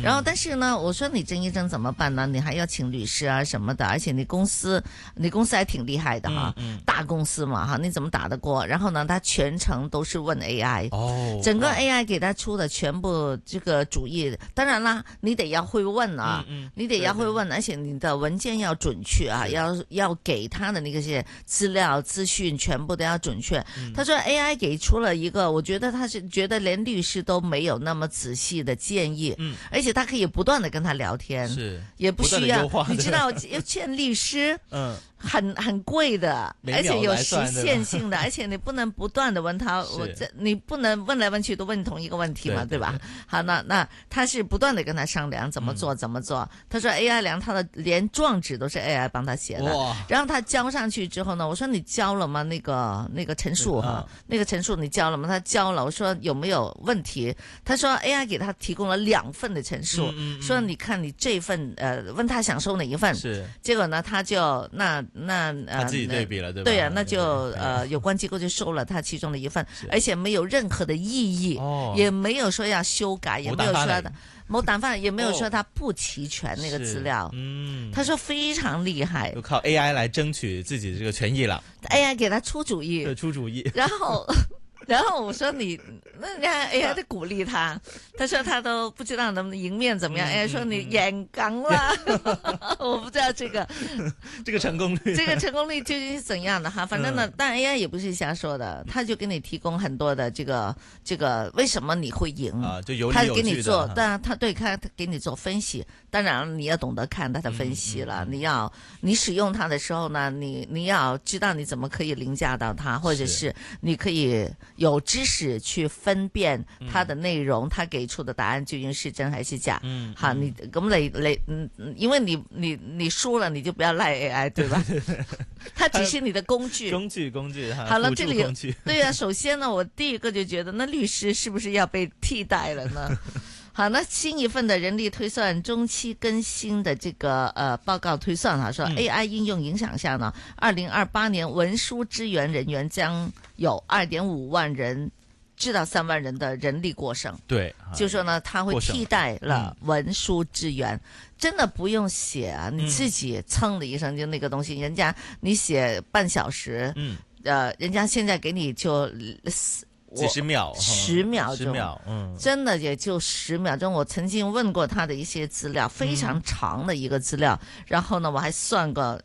然后但是呢，我说你争一争怎么办呢？你还要请律师啊什么的，而且你公司还挺厉害的哈，大公司嘛哈，你怎么打得过？然后呢，他全程都是问 AI，整个 AI 给他出的全部这个主意，当然啦，你得要会问啊，你得要会问，而且你的文件要准确啊，要给他的那个些资料资讯全部都要准确。他说 AI 给出了一个，我觉得他是觉得连律师都没有那么仔细的建议，而且他可以不断的跟他聊天， 是也不需要，你知道要见律师，很贵的，而且有时限性的，而且你不能不断的问他，你不能问来问去都问同一个问题嘛，对吧？好，那他是不断的跟他商量怎么做。他说 AI 量他的连状纸都是 AI 帮他写的，然后他交上去之后呢，我说你交了吗？那个陈述哈，那个陈述你交了吗？他交了。我说有没有问题？他说 AI 给他提供了2份的陈述，说你看你这份问他想收哪一份，是结果呢他就他自己对比了，对吧？ 对啊，那就有关机构就收了他其中的一份，而且没有任何的异议，也没有说要修改，也没有说的某档案，也没有说他不齐全那个资料。他说非常厉害， 就靠 AI 来争取自己的这个权益了。 AI 给他出主意，然后我说你，那人家 AI 在鼓励他，他说他都不知道能不能赢面怎么样。AI 说你演刚了，我不知道这个成功率究竟是怎样的哈。反正呢，但 AI 也不是瞎说的，他就给你提供很多的这个为什么你会赢啊，就有理有据的， 他给你做，当然他给你做分析。当然你要懂得看他的分析了，你使用它的时候呢，你要知道你怎么可以凌驾到它，或者是你可以有知识去分辨它的内容，它给出的答案究竟是真还是假。好，你咁因为你输了，你就不要赖 AI， 对吧？它只是你的工具。 工具。 好了，这里对啊，首先呢，我第一个就觉得，那律师是不是要被替代了呢？好，那新一份的人力推算中期更新的这个报告推算哈，说 AI 应用影响下呢，2028年文书支援人员将有2.5万人至到3万人的人力过剩。 对， 就说呢，它会替代了文书支援，真的不用写啊，你自己噌的一声就那个东西，人家你写半小时，人家现在给你就几十秒 ，10秒钟，真的也就10秒钟。我曾经问过他的一些资料，非常长的一个资料，然后呢，我还算过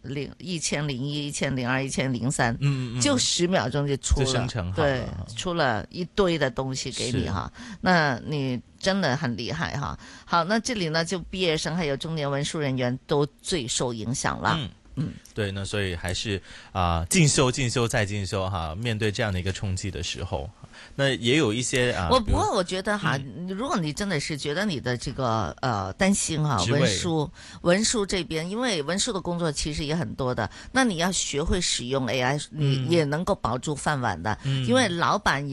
1001、1002、1003，就10秒钟就出了，对，出了一堆的东西给你哈。那你真的很厉害哈。好，那这里呢，就毕业生还有中年文书人员都最受影响了。 对，那所以还是进修再进修哈。面对这样的一个冲击的时候，那也有一些不过我觉得哈，如果你真的是觉得你的这个担心哈，文书这边，因为文书的工作其实也很多的，那你要学会使用 AI，你也能够保住饭碗的，因为老板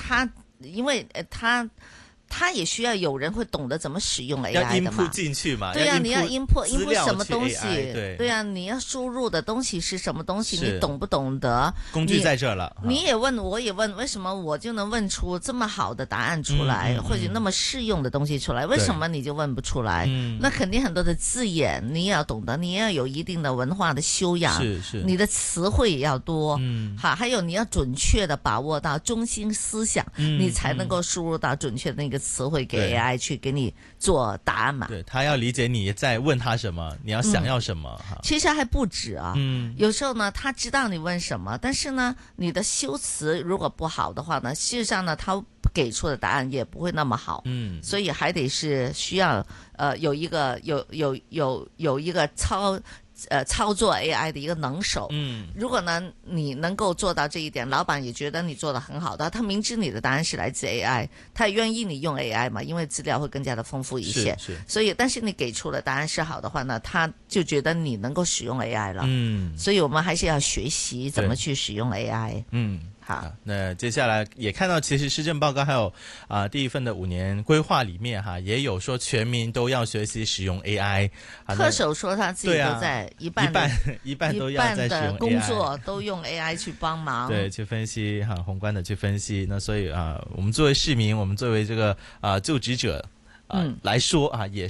他也需要有人会懂得怎么使用 AI 的嘛， 进去嘛， 对呀，你要 input 什么东西， 对呀，你要输入的东西是什么东西，你懂不懂得？ 工具在这了， 你也问，我也问，为什么我就能问出这么好的答案出来，或者那么适用的东西出来？为什么你就问不出来？那肯定很多的字眼你也要懂得，你也要有一定的文化的修养， 是， 你的词汇也要多，好，还有你要准确的把握到中心思想，你才能够输入到准确的那个词汇给 AI 去给你做答案嘛。 对，他要理解你在问他什么，你要想要什么。 其实还不止啊，有时候呢，他知道你问什么，但是呢，你的修辞如果不好的话呢，事实上呢，他给出的答案也不会那么好。所以还得是需要有一个操作 AI 的一个能手。如果呢你能够做到这一点，老板也觉得你做得很好的，他明知你的答案是来自 AI， 他也愿意你用 AI 嘛，因为资料会更加的丰富一些。所以但是你给出的答案是好的话呢，他就觉得你能够使用 AI 了。所以我们还是要学习怎么去使用 AI。好， 那接下来也看到，其实施政报告还有第一份的5年规划里面也有说全民都要学习使用 AI。 特首说他自己都在一半都要在使用 AI， 工作都用 AI 去帮忙， 对，去分析宏观的去分析。那所以我们作为市民，我们作为这个就职者来说也